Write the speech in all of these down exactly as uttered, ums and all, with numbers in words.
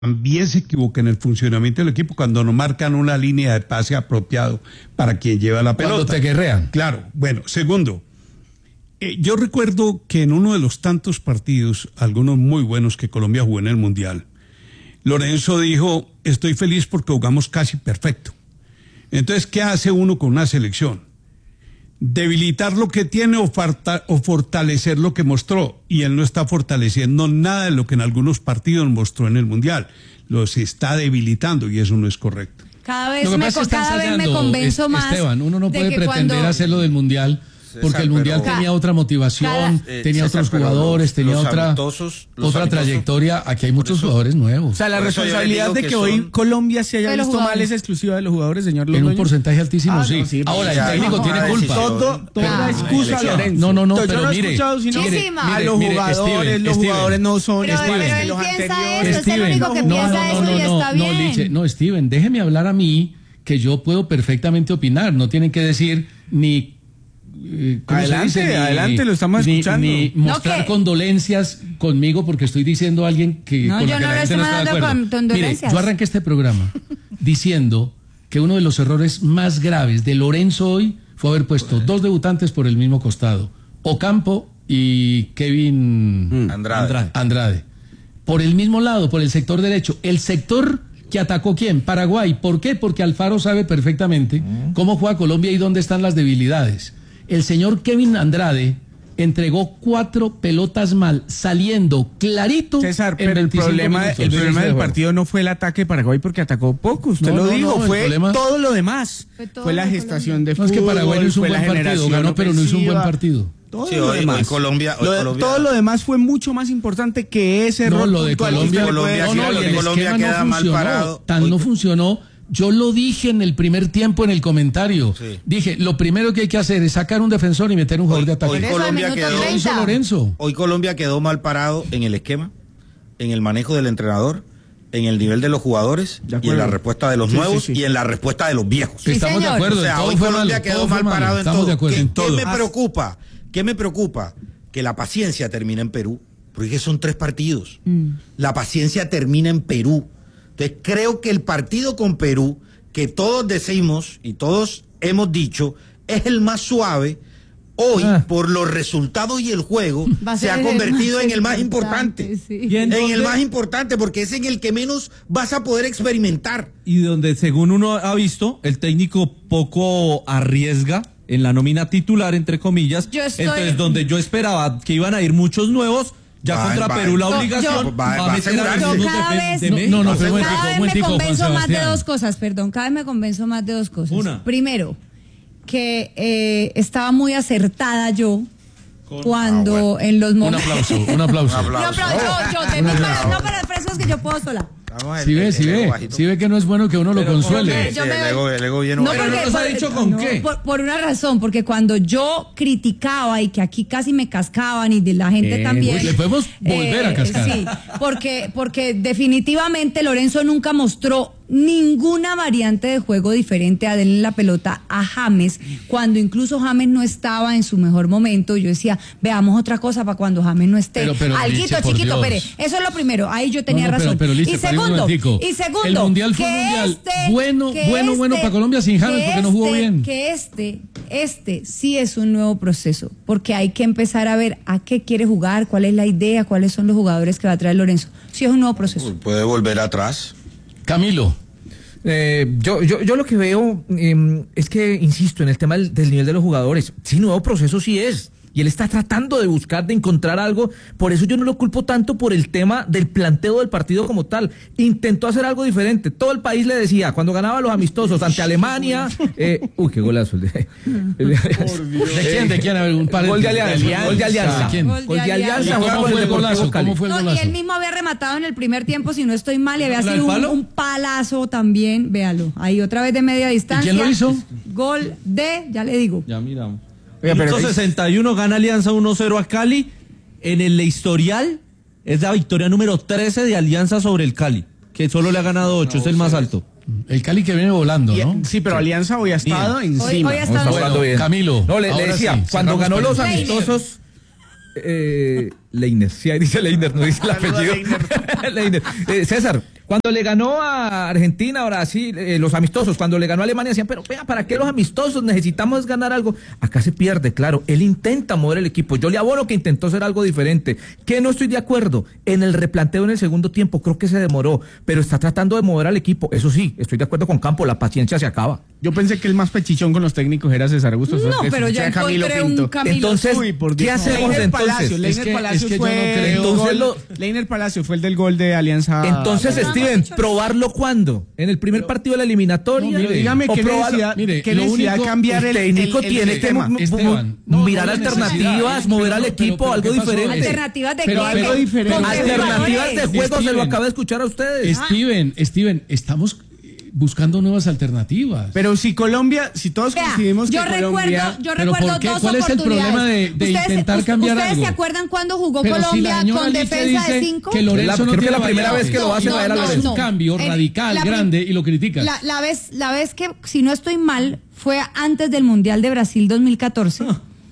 también se equivoca en el funcionamiento del equipo cuando no marcan una línea de pase apropiado para quien lleva la pelota. Cuando te guerrean. Claro. Bueno, segundo, eh, yo recuerdo que en uno de los tantos partidos, algunos muy buenos que Colombia jugó en el Mundial, Lorenzo dijo, estoy feliz porque jugamos casi perfecto. Entonces, ¿qué hace uno con una selección? Debilitar lo que tiene o, farta, o fortalecer lo que mostró. Y él no está fortaleciendo nada de lo que en algunos partidos mostró en el Mundial. Los está debilitando y eso no es correcto. Cada vez, me, cada vez me convenzo más. Esteban, uno no puede pretender cuando... hacerlo del Mundial. Porque César, el Mundial pero... tenía otra motivación, cada... eh, tenía César, otros jugadores, los, tenía los otra, amistosos, otra trayectoria. Aquí hay muchos eso, jugadores nuevos. O sea, la responsabilidad de que, que son... hoy Colombia se haya visto mal es exclusiva de los jugadores, señor Londoño. En un porcentaje altísimo, ah, sí. No, sí. Ahora, el técnico no, tiene no, culpa. Todo, toda pero, excusa, Lorenzo. No, no, no, Yo pero no he mire. escuchado, sino mire, a los mire, jugadores, Steven, los Steven. jugadores no son pero, iguales que los anteriores. Eso, es el único que piensa eso y está bien. No, Liche, no, Steven, déjeme hablar a mí, que yo puedo perfectamente opinar. No tienen que decir ni... Adelante, ni, adelante, lo estamos ni, escuchando. Ni mostrar no, condolencias conmigo porque estoy diciendo a alguien que no, con yo la que no la le gente estoy no está de acuerdo. Con condolencias. Mire, yo arranqué este programa diciendo que uno de los errores más graves de Lorenzo hoy fue haber puesto dos debutantes por el mismo costado, Ocampo y Kevin mm, Andrade. Andrade. Andrade. Por el mismo lado, por el sector derecho. El sector que atacó ¿quién? Paraguay. ¿Por qué? Porque Alfaro sabe perfectamente mm. cómo juega Colombia y dónde están las debilidades. El señor Kevin Andrade entregó cuatro pelotas mal, saliendo clarito. César, pero el problema, el problema del partido no fue el ataque de Paraguay porque atacó poco, usted no, lo no, dijo, no, fue problema... todo lo demás. Fue, todo fue la gestación de fútbol. No, es que Paraguay no hizo un buen partido, ganó, pero no hizo un buen partido. Todo sí, lo hoy, demás. Hoy Colombia, hoy lo de, Colombia... todo lo demás fue mucho más importante que ese error. No, lo de Colombia, Colombia, no, no, lo de Colombia queda mal parado. Tan no funcionó. Yo lo dije en el primer tiempo en el comentario. Sí. Dije, lo primero que hay que hacer es sacar un defensor y meter un jugador hoy, de ataque. Hoy Colombia, quedó, hizo Lorenzo. hoy Colombia quedó mal parado en el esquema, en el manejo del entrenador, en el nivel de los jugadores y en la respuesta de los sí, nuevos sí, sí. y en la respuesta de los viejos. Sí, Estamos señor. de acuerdo. O sea, todo hoy fue Colombia malo, quedó todo mal parado en Estamos todo. De acuerdo, ¿Qué, en todo. ¿Qué me preocupa? ¿Qué me preocupa? Que la paciencia termina en Perú. Porque son tres partidos. Mm. La paciencia termina en Perú. Entonces creo que el partido con Perú, que todos decimos y todos hemos dicho, es el más suave, hoy, ah. por los resultados y el juego, se ha convertido en el más importante. Sí. En el más importante, porque es en el que menos vas a poder experimentar. Y donde, según uno ha visto, el técnico poco arriesga en la nómina titular, entre comillas. Yo estoy... Entonces, donde yo esperaba que iban a ir muchos nuevos, ya va, contra va, Perú la obligación yo, va, va a meter a los cada vez, de, de no, no, pero cada vez me convenzo más de dos cosas, perdón, cada vez me convenzo más de dos cosas. Una. Primero, que eh, estaba muy acertada yo Con... cuando ah, bueno. en los momentos... Un aplauso, un aplauso. un aplauso. No, pero yo, yo, de mi para, no, pero el es que yo puedo sola. Si ve, si ve, si ve que no es bueno que uno pero lo consuele. Sí, el ego, el ego viene. No, pero porque, no nos ha dicho con no, qué. Por, por una razón, porque cuando yo criticaba y que aquí casi me cascaban y de la gente eh, también. Le podemos volver eh, a cascar. Sí, porque, porque definitivamente Lorenzo nunca mostró ninguna variante de juego diferente a darle la pelota a James, cuando incluso James no estaba en su mejor momento. Yo decía, veamos otra cosa para cuando James no esté. Pero, pero, Alguito, Liche, chiquito, Pérez. Eso es lo primero. Ahí yo tenía no, no, razón. Pero, pero, Liche, y segundo, y segundo, el mundial fue un mundial este, bueno, bueno, este, bueno para Colombia sin James porque este, no jugó bien. Que este, este sí es un nuevo proceso, porque hay que empezar a ver a qué quiere jugar, cuál es la idea, cuáles son los jugadores que va a traer Lorenzo. Sí es un nuevo proceso. Puede volver atrás. Camilo. Eh, yo, yo, yo lo que veo eh, es que, insisto, en el tema del, del nivel de los jugadores, sí, nuevo proceso sí es. Y él está tratando de buscar, de encontrar algo. Por eso yo no lo culpo tanto por el tema del planteo del partido como tal. Intentó hacer algo diferente. Todo el país le decía, cuando ganaba los amistosos ante Alemania... Eh, uy, qué golazo. El de, el de, ¿De quién? ¿De quién? A ver, un par de, gol de Alianza. Gol de Alianza. ¿Quién? Gol de Alianza. ¿Cómo fue el golazo? ¿Cómo fue el golazo? No, y él mismo había rematado en el primer tiempo, si no estoy mal, y había sido un, un palazo también. Véalo. Ahí otra vez de media distancia. ¿Y quién lo hizo? Gol de, ya le digo. Ya miramos. Minuto sesenta y uno, gana Alianza uno cero a Cali. En el historial es la victoria número trece de Alianza sobre el Cali, que solo le ha ganado ocho, no, es el más alto. El Cali que viene volando, ¿no? Sí, pero Alianza hoy ha estado Bien. encima. Hoy, hoy ha estado bueno, bien. Camilo. No, le, le decía, sí, cuando ganó los amistosos... Eh, Leiner, sí, ahí dice Leiner, no dice el apellido. Leiner. Eh, César, Cuando le ganó a Argentina, Brasil, eh, los amistosos, cuando le ganó a Alemania, decían, pero venga, ¿para qué los amistosos? Necesitamos ganar algo. Acá se pierde, claro. Él intenta mover el equipo. Yo le abono que intentó hacer algo diferente. Que no estoy de acuerdo. En el replanteo en el segundo tiempo, creo que se demoró, pero está tratando de mover al equipo. Eso sí, estoy de acuerdo con Campo, la paciencia se acaba. Yo pensé que el más pechichón con los técnicos era César Augusto. No, pero ya encontré un Camilo. Entonces, Uy, por ¿qué Dios. hacemos Leiner entonces? Palacios, Leiner Es que- Palacios es que yo fue no creo- el Entonces gol- lo- Leiner Palacios fue el del gol de Alianza. Entonces, no, Steven, mucho no. ¿probarlo cuándo? ¿En el primer partido de la eliminatoria? No, mire, Dígame ¿O qué probarlo? necesidad, Mire, qué lo necesidad único- de cambiar El el, técnico el- el tiene que sistema. mu- mu- Esteban, no, mirar no hay alternativas, necesidad. mover Pero al no, equipo, pero- algo pero ¿qué pasó? diferente. ¿Alternativas de Pero qué? algo ¿Con diferente. qué Alternativas de jugadores? juego, se lo Steven. acabo de escuchar a ustedes. Steven, Steven, estamos buscando nuevas alternativas. Pero si Colombia, si todos Vea, coincidimos que yo recuerdo, Colombia... yo ¿Pero recuerdo por qué? dos ¿Cuál es el oportunidades. problema de- de Ustedes- intentar us- cambiar ¿Ustedes algo? se acuerdan cuando jugó Pero si la Colombia señora con Lice defensa de dice cinco? que Lorenzo La- no creo que tiene la primera variantes. vez que lo hace No, Rafael no, Alvarez. es un cambio En- radical, la prim- grande, y lo criticas. La, la vez, la vez que, si no estoy mal, fue antes del Mundial de Brasil dos mil catorce.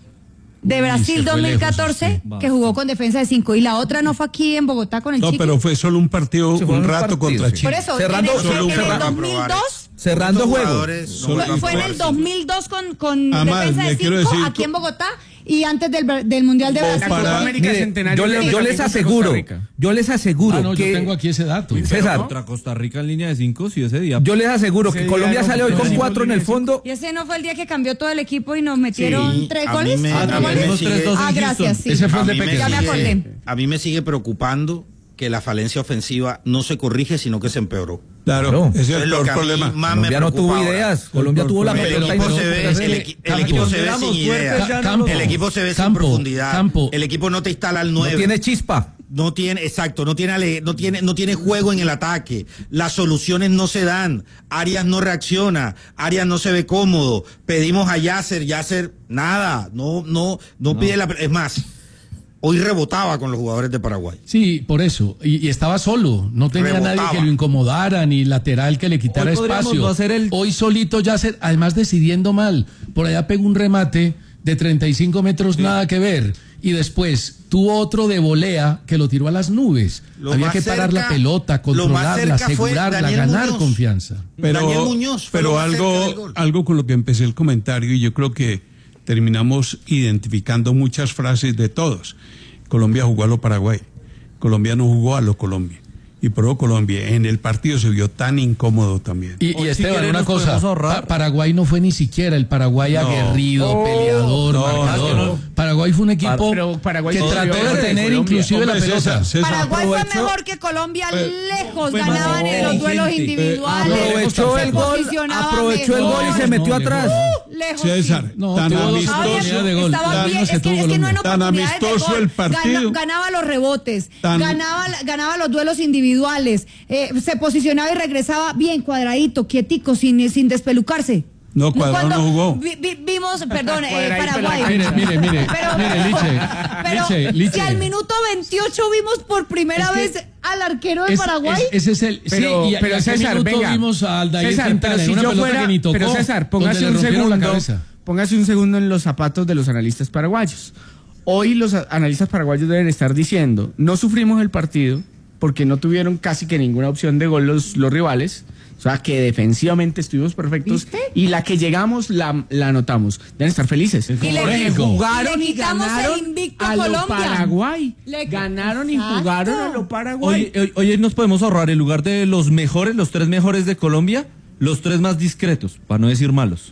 De Uy, Brasil se fue dos mil catorce, lejos usted. que jugó con defensa de cinco. Y la otra no fue aquí en Bogotá con el No, Chiqui. pero fue solo un partido, Sí, fue un un rato partido, contra sí. Chile. Por eso, Cerrando- en el, solo en un el cerrado. dos mil dos, Cerrando ¿Cuántos juego. jugadores no Solo- juegan fue en por el eso? dos mil dos con, con Además, defensa le de quiero cinco decir- aquí en Bogotá y antes del, del Mundial de O Brasil. La Copa para- América Mire, Centenario yo, le- creo que yo también les contra aseguro, Costa Rica. yo les aseguro Ah, no, que yo tengo aquí ese dato. César, Contra Costa Rica en línea de cinco, sí, ese día. yo les aseguro Ese que día Colombia no, sale hoy no, con sí, cuatro en el fondo. Y ese no fue el día que cambió todo el equipo y nos metieron Sí, tres a goles. mí me- ¿Cuatro a mí goles? me sigue- Ah, gracias, sí. Ese fue el de A mí me Pequeño. Ya me sigue- acordé. A mí me sigue preocupando que la falencia ofensiva no se corrige, sino que se empeoró. Claro, Claro. ese es Eso el lo peor que a mí problema. más me Colombia no tuvo preocupa ahora. ideas. Colombia tuvo la El pelota y equipo no- se ve, pero el, es equi- que el equipo se ve Campo, sin fuertes idea. ya no Campo, El equipo se ve sin Campo, profundidad. Campo. El equipo no te instala al nueve. no tiene chispa. No tiene, exacto, no tiene, ale- no tiene, no tiene juego en el ataque. Las soluciones no se dan. Arias no reacciona. Arias no se ve cómodo. Pedimos a Yasser, Yasser, nada. No, no, no, pide la, es más, hoy rebotaba con los jugadores de Paraguay. Sí, por eso. Y, y estaba solo. No tenía Rebotaba. nadie que lo incomodara, ni lateral que le quitara Hoy podríamos espacio. no hacer el- Hoy solito ya se, además decidiendo mal. Por allá pegó un remate de treinta y cinco metros, nada que ver. Y después tuvo otro de volea que lo tiró a las nubes. Lo Había más que parar cerca- la pelota, lo más controlarla, cerca fue asegurarla, Daniel ganar Muñoz. confianza. Pero, Daniel Muñoz fue lo pero más cerca del algo, gol. algo con lo que empecé el comentario, y yo creo que terminamos identificando muchas frases de todos. Colombia jugó a lo Paraguay, Colombia no jugó a lo Colombia. Y pro Colombia, en el partido se vio tan incómodo también. Y, Hoy, y si Esteban, quieren, una nos cosa, podemos ahorrar. Pa- Paraguay no fue ni siquiera el Paraguay No. aguerrido, Oh. peleador, No, marcador. no, no. Paraguay fue un equipo Pero Paraguay que no trató debió de de tener Colombia. inclusive la Hombre, pelota. César, César, Paraguay fue aprovecho- mejor que Colombia lejos, fue ganaban más en los duelos inteligente. individuales. Aprovechó se el gol, posicionaba aprovechó el gol y se mejor. metió No, atrás. Uh, lejos, César, sí. No, tan tuvo dos amistoso, oportunidades de gol. Estaba Tan bien, amistoso es que, tuvo es que no en Colombia. Tan oportunidades de amistoso gol. el partido. Gana- ganaba los rebotes, Tan- ganaba, ganaba los duelos individuales, eh, se posicionaba y regresaba bien cuadradito, quietico, sin, sin despelucarse. No, Cuadrado Cuando no jugó. vi- vi- vimos, perdón, eh, Cuadradito en la Paraguay. Mire, mire, mire, Pero, mire, Liche, pero Liche, Liche. si al minuto veintiocho vimos por primera Es que vez al arquero de Es- Paraguay. es- ese es el. Pero- sí, y, pero y a qué César, minuto venga. vimos a Aldair César, Quintana pero en si una yo pelota fuera, que ni tocó, pero César, póngase donde le un rompieron la segundo, cabeza. póngase un segundo en los zapatos de los analistas paraguayos. Hoy los a- analistas paraguayos deben estar diciendo, no sufrimos el partido porque no tuvieron casi que ninguna opción de gol los, los rivales. O sea, que defensivamente estuvimos perfectos. ¿Viste? Y la que llegamos la, la anotamos. Deben estar felices. Y le- Porque jugaron y le y quitamos el ganaron invicto a a lo Colombia. Paraguay. Le- Ganaron y Exacto. jugaron a lo Paraguay. Hoy, hoy, hoy nos podemos ahorrar en lugar de los mejores, los tres mejores de Colombia, los tres más discretos, para no decir malos.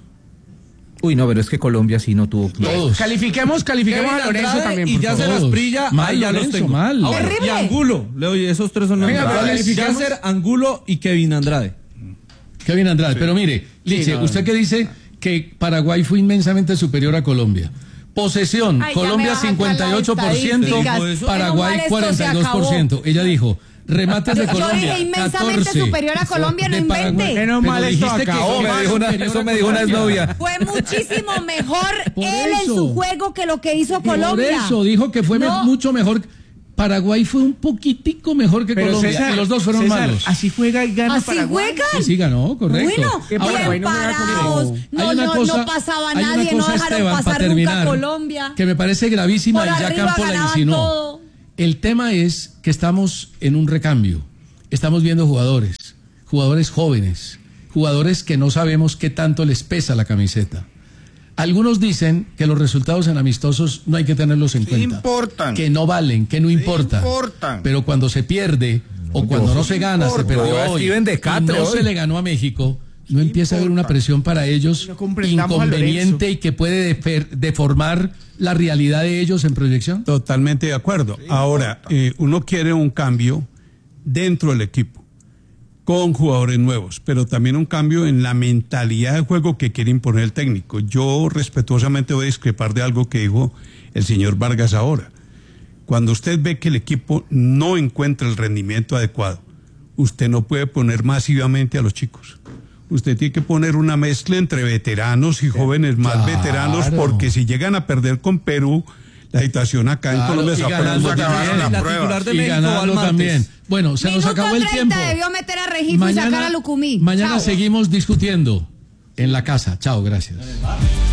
Uy, no, pero es que Colombia sí no tuvo. Todos. Califiquemos, califiquemos a Lorenzo Andrade también, y por ya favor. se las Todos. brilla, Mal, ahí ya los Lorenzo, tengo. mal. Ah, bueno, y Terrible. Angulo, le doy, esos tres son los Venga, mejores. pero calificamos. Yasser, Angulo y Kevin Andrade. Kevin Andrade, pero mire, Liche, no, usted no. que dice que Paraguay fue inmensamente superior a Colombia. Posesión, Ay, ya me Colombia bajan cincuenta y ocho por ciento, las estadísticas. Paraguay Menos mal esto cuarenta y dos por ciento. Ella dijo, remates de Yo- yo Colombia, dije inmensamente catorce. superior a Colombia, no De Paraguay. invente. Menos Pero mal esto dijiste que acabó, fue me más dijo una- superior eso a me dijo una Colombia. exnovia. Fue muchísimo mejor Por él en eso. su juego que lo que hizo Por Colombia. eso dijo que fue me- No. mucho mejor. Paraguay fue un poquitico mejor que Pero Colombia. César, y los dos fueron César, malos. así juega y gana Así Paraguay. juegan. Sí, sí, ganó, correcto. Bueno, Que bien Paraguay no juega parados. como- No, Hay una no, cosa- no pasaba hay una nadie, no cosa, dejaron Esteban, pasar para nunca a terminar, Colombia. que me parece gravísima Por y ya arriba Campo la ganaban insinuó. todo. El tema es que estamos en un recambio. estamos viendo jugadores, jugadores jóvenes, jugadores que no sabemos qué tanto les pesa la camiseta. Algunos dicen que los resultados en amistosos no hay que tenerlos en Sí cuenta. importan. Que no valen, que no Sí importa. importan. Pero cuando se pierde o cuando no se gana, se importa. perdió A hoy, Steven de y Catre no hoy. se le ganó a México, no empieza a haber una presión para ellos No comprendamos a inconveniente Lorenzo. y que puede defer- deformar la realidad de ellos en proyección. Totalmente de acuerdo. Ahora, eh, uno quiere un cambio dentro del equipo, con jugadores nuevos, pero también un cambio en la mentalidad de juego que quiere imponer el técnico. Yo respetuosamente voy a discrepar de algo que dijo el señor Vargas ahora. Cuando usted ve que el equipo no encuentra el rendimiento adecuado, usted no puede poner masivamente a los chicos. Usted tiene que poner una mezcla entre veteranos y jóvenes más Claro. veteranos, porque si llegan a perder con Perú, la situación acá en Claro, Colombia y se va a poner ganando muy también. difícil. La la prueba. titular de Y México va al ganarlo martes. también. Bueno, se nos Minuto acabó el treinta tiempo. debió meter a Regifo y sacar a Lucumí. Mañana Chao. seguimos discutiendo en la casa. Chao, gracias.